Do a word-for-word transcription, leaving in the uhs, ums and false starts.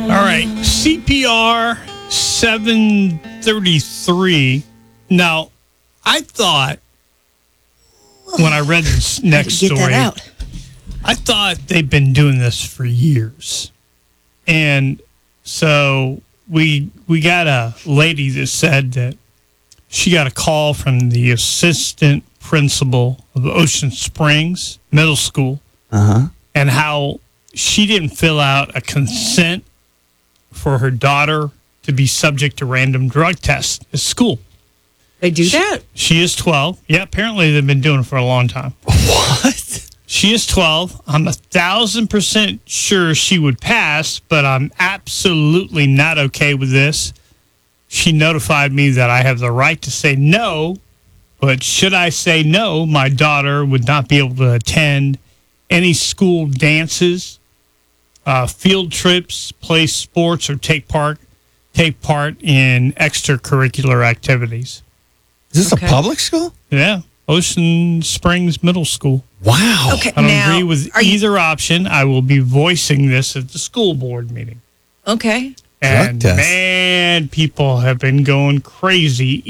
All right, C P R seven thirty-three. Now, I thought when I read this next get story, that out. I thought they've been doing this for years. And so we we got a lady that said that she got a call from the assistant principal of Ocean Springs Middle School, Uh-huh. and how she didn't fill out a consent for her daughter to be subject to random drug tests at school. They do She- that? She is twelve. Yeah, apparently they've been doing it for a long time. What? She is twelve. I'm a thousand percent sure she would pass, but I'm absolutely not okay with this. She notified me that I have the right to say no, but should I say no, my daughter would not be able to attend any school dances, uh, field trips, play sports, or take part take part in extracurricular activities. Is this Okay. a public school? Yeah, Ocean Springs Middle School. Wow. Okay, I don't now, agree with are you- either option. I will be voicing this at the school board meeting. Okay. And test. man, people have been going crazy